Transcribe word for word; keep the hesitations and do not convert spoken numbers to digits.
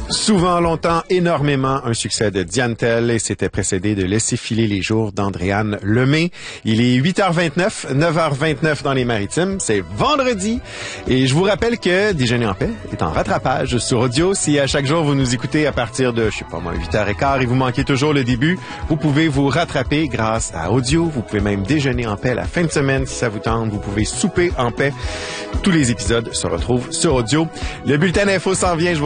Souvent, longtemps, énormément, un succès de Diane Tell et c'était précédé de Laisser filer les jours d'Andréane Lemay. Il est huit heures vingt-neuf, neuf heures vingt-neuf dans les Maritimes, c'est vendredi et je vous rappelle que Déjeuner en paix est en rattrapage sur audio. Si à chaque jour vous nous écoutez à partir de, je sais pas moi, huit heures quinze et vous manquez toujours le début, vous pouvez vous rattraper grâce à audio. Vous pouvez même déjeuner en paix la fin de semaine si ça vous tente. Vous pouvez souper en paix. Tous les épisodes se retrouvent sur audio. Le bulletin d'info s'en vient. Je vous